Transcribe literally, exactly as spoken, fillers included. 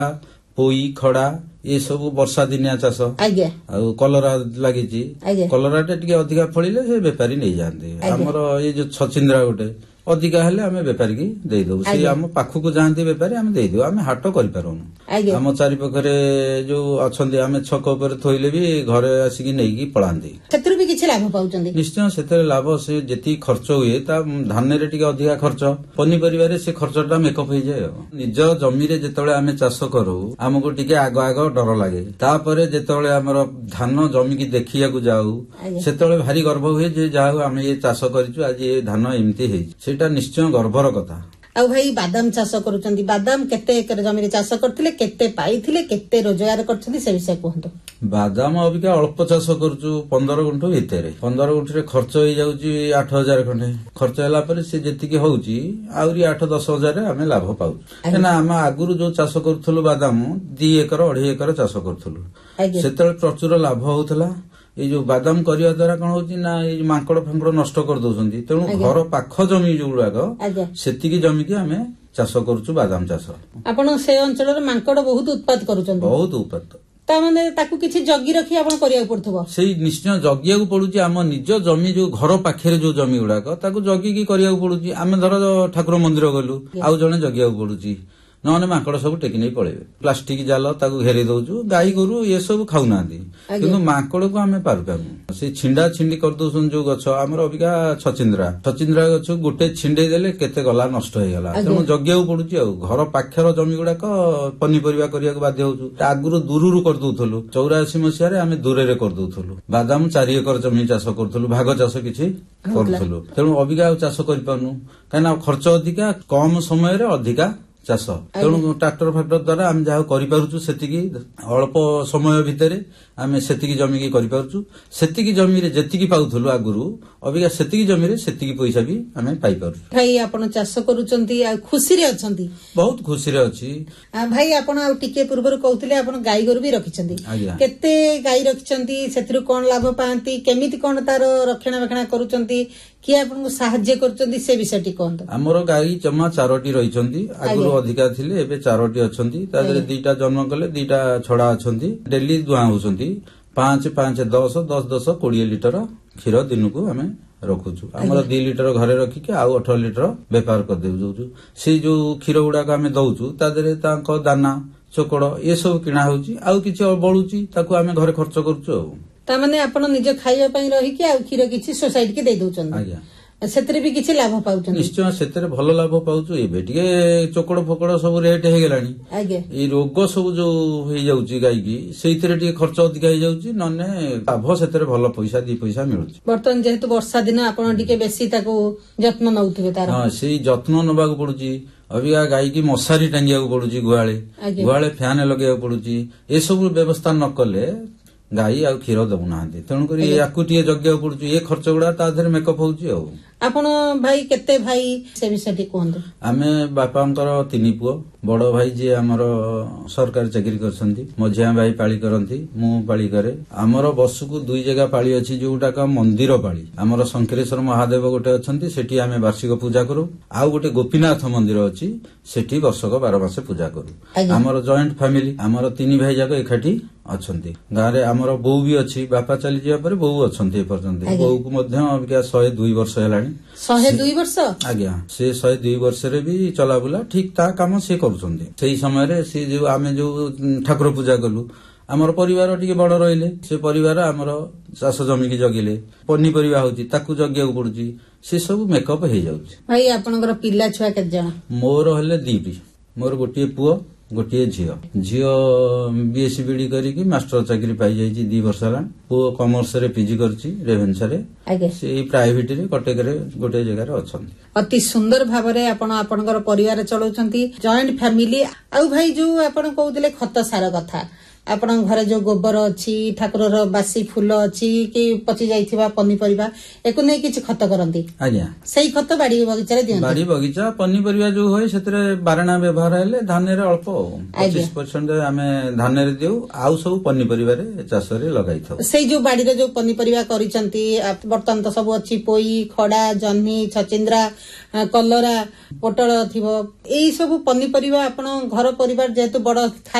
पोई खड़ा ये सब वर्षा दिनिया चाष कलरा लगी कलरा टे अधिका फलिले से बेपारी नहीं जाते आमर ये जो छचिंद्रा गोटे अधिका हेले आमे बेपारी की दे दो से आम पाखक जाती बेपारी आमे दे दो आमे हाट कर पारुनु आम चारि पाखरे जो अच्छे आमे छक उपर थोइले भी घरे आसिकी नहीं पलांती सेतरु भी किछि लाभ पाउचंदी निश्चय सेतरे लाभ से जेती खर्च हुए ता धान रे टिके अधिका खर्च पनीपरिबा रे से खर्चटा मेकअप हो जाए निज जमी रे जेतबेले आमे चाष करू हमको टिके आग आग डर लागे तापरे जेतबेले हमर धान जमी की देखिया को जाऊ सेतबेले भारी गर्व हुए जे जाऊ आमे ये चाष करिचु आज ये धान एमती हे सेटा निश्चय गर्वर कथा आ भाई बादाम चाष करूचंदी बादाम केते एकर जमी रे चाष करथिले केते पाइथिले केते रोजगार करछंदी से विषय कहंतो बादाम अबिका अल्प चाष करूचु पंद्रह गुंठ भितरे पंद्रह गुंठ रे खर्च हो जाउची आठ हजार खंडे खर्च होला पर से जेतिकी होउची आउरी आठ दस हजार रे हमें लाभ पाउ ना हम आगुरु जो चाष करथुलु बादाम दो एकर अढ़ाई एकर चाष करथुलु सेतले प्रचुर लाभ होउथला ये जो बादाम करने द्वारा कौन होची ना ये मांकड़ फांकड़ नष्ट कर दउछंती तेणु घर पाख जमी जो गुड़ाक सेतिकी जमी की आमे चाष करूछु बादाम चाष आपण से अंचल रे मांकड़ बहुत उत्पाद करूछंती बहुत उत्पाद ता माने ताकू किछि जगी रखी आपण करिया पड़थबो सेही निश्चय जगिया को पड़ुची आम निज जमी जो घर पाखे जो जमी गुड़ाक ताकू जगी की करिया पड़ुची आमे धर ठाकुर मंदिर गलु आउ जने जगिया को पड़ुची नने मांकड़ सब टेकी नहीं पड़ेबे प्लास्टिक जाल ताकू घेरी दउछु गाई गोरु ये सब खाउ नांदी किंतु मांकड़ को हमें पार पाबु से छिंडा छिंडी कर दउछन जो गछ हमर अबिका छचिंद्रा छचिंद्रा गछ गोटे छिंडे देले केते गला नष्ट हो गेला तेणु जगियाउ पड़ुची आ घर पाखर जमी गुड़ाक पनीपरिबा करिया बाध्य होछु आगुरु दूरु कर दउथलु चौरासी मसिया रे हमें दूरे रे कर दउथलु बादाम चार एकर जमी चाष करथलु भाग चाष किछि करथलु तेणु अबिका चाष करि पानु काना खर्च अधिका कम समय रे अधिका चाष तेणु ट्राक्टर फैक्टर द्वारा आम जहाँ करूँ से अल्प समय भितर आम से जमी की करूँ से जमी जी पाऊलु आगुरी अबिका से जमी से पैसा भी आम पाइपर भाई आपन चाष करूचंती आ खुशी रे अछंती बहुत खुशी रे अछि भाई आपन आ टिके पूर्व कहउतले आपन गाई गोरु भी रखिचंती केते गाई रखिचंती सेथिरु कोन लाभ पांती केमिति कोन तार रक्षणाबेक्षण करूचंती कि आपन सहाय्य करूचंती से विषय टी कहंतो हमरो गाई जम्मा चारोटी रहिचंती आगुरु अधिका थिले एबे चारोटी अछंती तादरे दीटा जन्म कले दीटा छडा अछंती डेली दुआ होउचंती पांच पांच दस दस दस बीस लिटर क्षीर दिन को आम रखुचु आमर दो लिटर घरे रखिके आउ अठारह लिटर बेपार कर देउछु से जो क्षीर गुडा आम दउछु तादरे तांको दाना चोकड़ ये सब किणा होउची आउ किछि बळुची ताकू आम घरे खर्च करूछु ता माने आपण निज खाइबा पई रही के आ क्षीर किछि सोसाइटी के दे दउछन आज्ञा सेतरे भी किछि लाभ पाउछन निश्चय सेतरे भलो लाभ पाउछु एबे टिके चोकड़ फोकड़ सब रेट हे गेलानी आज्ञा ए रोग सब जो हे जाउची गाई की सेइतरे टिके खर्च अधिक हे जाउची नने लाभ सेतरे भलो पैसा दी पैसा मिलुची बर्तन जेहेतु वर्षा दिन आपण टिके बेसी ताको यत्न नउथिबे तार हां सेई यत्न नबा को पडुची अबिका गाई की मशारी टांगिया को पडुची गुआळे गुआळे फैन लगेया पडुची ए सब व्यवस्था न कले गाई आ क्षीर दबु नांती तेणुक याकू टे जगिया पड़ुची ये खर्च गुड़ा ताधर मेकअप होउची आ आपण भाई केते भाई से विषय कहंतु आमे बापांकर तीन पुओ बड़ भाई जे हमर सरकारी चाकरी करछंती मझिया भाई पाली करंती मु पाली करे हमर वर्षकु दुई जगह पाली अछि जोटा का मंदिर पाली हमर शंकरेश्वर महादेव गोटे अछंती सेठी आमे वार्षिक पूजा करू आ गोटे गोपीनाथ मंदिर अछि सेठी वर्षक बारह मास पूजा करू हमर जॉइंट फैमिली हमर तीन भाई जाक एकाठी अछंती गारे हमर बौ भी अछि बापा चली जिया पर बौ अछंती पर्यंत बौ को मध्य अबिका एक सौ दो वर्ष हेलानी एक सौ दो वर्ष आज्ञा से एक सौ दो वर्ष रे भी चला बुला ठीक ता काम से करूछंती सेही समय रे से जो आमे जो ठाकुर पूजा कलु हमर परिवार टिके बड़ रहिले से परिवार हमर चाष जमी की जगिले पन्नी परिवा होची ताकू जगिया को पड़ुची से सब मेकअप हे जाउची भाई आपनकर पिल्ला छुआ के जण मोर हले दीटी मोर गोटिए पुओ गोटे झील झील बीएससी बीडी करी मास्टर चाकरी पाई जाइए दी वर्ष है पुओ कमर्स रे पीजी करछि रेभेन्सा रे से प्राइवेट रे कटक रे गोटे जगह अच्छा अति सुंदर भावरे आपण आपनकर परिवार चलाउछंती जॉइंट फैमिली आउ भाई जो आपण कहउतले खत सार कथा ଆପଣଙ୍କ ଘରେ ଯୋଉ ଗୋବର ଅଛି, ଠାକୁରର ବାସି ଫୁଲ ଅଛି କି ପଚି ଯାଇଥିବା ପନିପରିବା ଏକୁ ନେଇ କିଛି ଖତ କରନ୍ତି? ଆଜ୍ଞା, ସେଇ ଖତ ବାଡି ବଗିଚାରେ ଦିଅନ୍ତି? ବାଡି ବଗିଚା ପନିପରିବା ଯୋଉ ହୁଏ ସେଥିରେ ବାରଣା ବ୍ୟବହାର ହେଲେ ଧାନରେ ଅଳ୍ପ ପଚିଶ ପରସେଣ୍ଟ ଆମେ ଧାନରେ ଦେଉ, ଆଉ ସବୁ ପନିପରିବାରେ ଚାଷରେ ଲଗାଇଥାଉ। ସେଇ ଯୋଉ ବାଡିରେ ଯୋଉ ପନିପରିବା କରିଛନ୍ତି ବର୍ତ୍ତମାନ ତ ସବୁ ଅଛି, ପୋଇ, ଖଡା, ଜହ୍ନି, ଛଚିନ୍ଦ୍ରା, କଲରା, ପୋଟଳ ଥିବ, ଏଇ ସବୁ ପନିପରିବା ଆପଣ ଘର ପରିବାର ଯେହେତୁ ବଡ